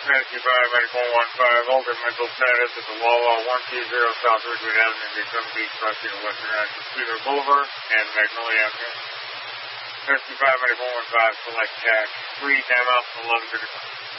Rescue Paramedic 115, Older mental status at the Wawa 120 South Ridgewood Avenue, Daytona Beach, crossing the Western Avenue, Cedar Boulevard, and Magnolia Avenue. Rescue Paramedic 115, select cash. 3, time out, 11:35.